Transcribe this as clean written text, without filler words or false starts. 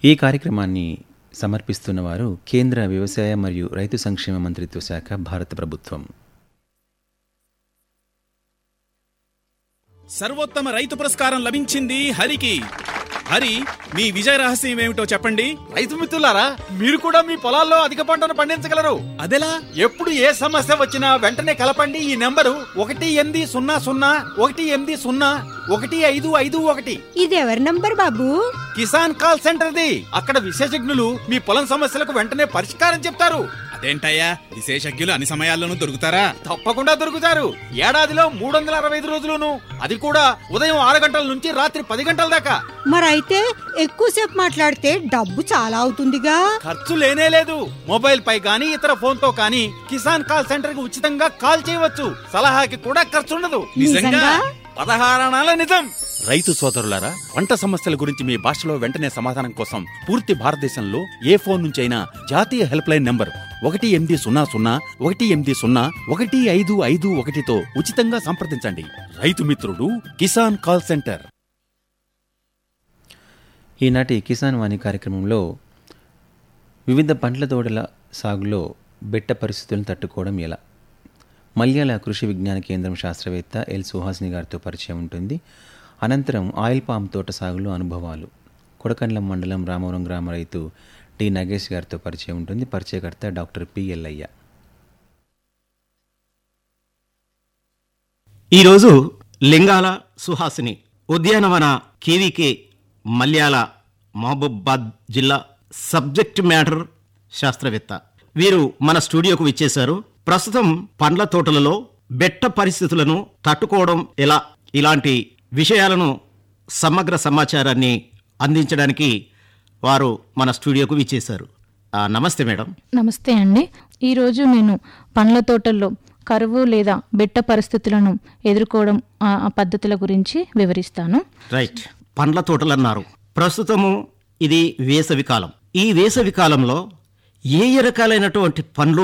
ఈ కార్యక్రమాన్ని సమర్పిస్తున్నవారు కేంద్ర వ్యవసాయ మరియు రైతు సంక్షేమ మంత్రిత్వ శాఖ, భారత ప్రభుత్వం. సర్వోత్తమ రైతు పురస్కారం లభించింది హరికి. హరి, మీ విజయ రహస్యం ఏమిటో చెప్పండి. రైతు మిత్రులారా, మీరు కూడా మీ పొలాల్లో అధిక పంటను పండించగలరు. అదెలా? ఎప్పుడు ఏ సమస్య వచ్చినా వెంటనే కలపండి ఈ నెంబరు 1800 ఇది ఎవరి నంబర్ బాబు? కిసాన్ కాల్ సెంటర్ది. అక్కడ విశేషజ్ఞులు మీ పొలం సమస్యలకు వెంటనే పరిష్కారం చెప్తారు. అదేంటయ్యా, విశేషజ్ఞులు అన్ని సమయాల్లోనూ దొరుకుతారా? తప్పకుండా దొరుకుతారు. ఏడాదిలో 365 రోజులును, అది కూడా ఉదయం 6 గంటల నుంచి రాత్రి 10 గంటల దాకా. మరైతే ఎక్కువసేపు మాట్లాడితే డబ్బు చాలా అవుతుందిగా. ఖర్చు లేనే లేదు. మొబైల్ పై గానీ ఇతర ఫోన్ తో కానీ కిసాన్ కాల్ సెంటర్ కి ఉచితంగా కాల్ చేయవచ్చు. సలహాకి కూడా ఖర్చు ఉండదు. నిజంగా? 16 అనాల నిజం. రైతు సోదరులారా, పంట సమస్యల గురించి మీ భాషలో వెంటనే సమాధానం కోసం పూర్తి భారతదేశంలో ఏ ఫోన్ నుంచి అయినా జాతీయ హెల్ప్ లైన్ నంబర్ 1800-11800-1551తో ఉచితంగా సంప్రదించండి. రైతు మిత్రుడు కిసాన్ కాల్ సెంటర్. ఈనాటి కిసాన్ వాణి కార్యక్రమంలో వివిధ పండ్ల తోటల సాగులో బెట్ట పరిస్థితులను తట్టుకోవడం ఎలా, మల్యాల కృషి విజ్ఞాన కేంద్రం శాస్త్రవేత్త ఎల్ సుహాసిని గారితో పరిచయం ఉంటుంది. అనంతరం ఆయిల్ పామ్ తోట సాగులో అనుభవాలు, కొడకండ్లం మండలం రామవరం గ్రామ రైతు టి నగేష్ గారితో పరిచయం ఉంటుంది. పరిచయకర్త డాక్టర్ పి ఎల్లయ్య. ఈరోజు లింగాల సుహాసిని ఉద్యానవన కేవీకే మల్యాల మహబూబాద్ జిల్లా సబ్జెక్ట్ మ్యాటర్ శాస్త్రవేత్త. వీరు మన స్టూడియోకు విచ్చేశారు. ప్రస్తుతం పండ్ల తోటలలో బెట్ట పరిస్థితులను తట్టుకోవడం ఎలా, ఇలాంటి విషయాలను సమగ్ర సమాచారాన్ని అందించడానికి వారు మన స్టూడియోకు విచ్చేశారు. నమస్తే మేడం. నమస్తే అండి. ఈరోజు నేను పండ్ల తోటల్లో కరువు లేదా బెట్ట పరిస్థితులను ఎదుర్కోవడం ఆ పద్ధతుల గురించి వివరిస్తాను. రైట్. పండ్ల తోటలు అన్నారు. ప్రస్తుతము ఇది వేసవి కాలం. ఈ వేసవి కాలంలో ఏ రకాలైనటువంటి పండ్లు